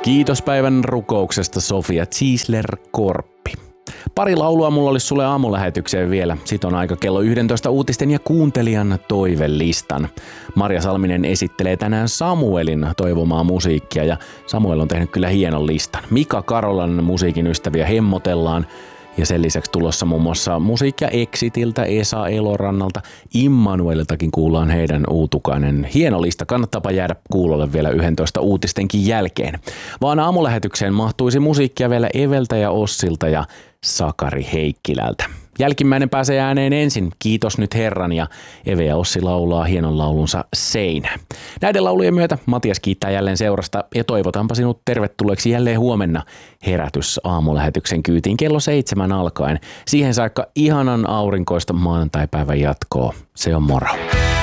Kiitos päivän rukouksesta Sofia Ziesler-Korppi. Pari laulua mulla olisi sulle aamulähetykseen vielä. Sit on aika kello 11 uutisten ja kuuntelijan toivelistan. Marja Salminen esittelee tänään Samuelin toivomaa musiikkia ja Samuel on tehnyt kyllä hienon listan. Mika Karolan musiikin ystäviä hemmotellaan. Ja sen lisäksi tulossa muun muassa musiikkia Exitiltä, Esa Elorannalta, Immanueliltakin kuullaan heidän uutukainen. Hieno lista, kannattaapa jäädä kuulolle vielä 11 uutistenkin jälkeen. Vaan aamulähetykseen mahtuisi musiikkia vielä Eveltä ja Ossilta ja Sakari Heikkilältä. Jälkimmäinen pääsee ääneen ensin, kiitos nyt Herran, ja Eve ja Ossi laulaa hienon laulunsa Seinä. Näiden laulujen myötä Matias kiittää jälleen seurasta ja toivotanpa sinut tervetulleeksi jälleen huomenna Herätys aamulähetyksen kyytiin kello 7 alkaen. Siihen saakka ihanan aurinkoista maanantaipäivän jatkoa. Se on moro.